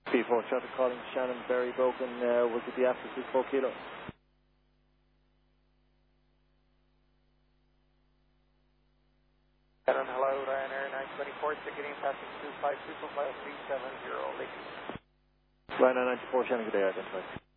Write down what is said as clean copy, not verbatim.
P4 traffic calling Shannon Berry Broken, will it be after 24 kilo? Shannon, hello, Ryanair 924, ticketing passing 252 profile 370 Lakey. Ryanair 94 Shannon, good day, identified.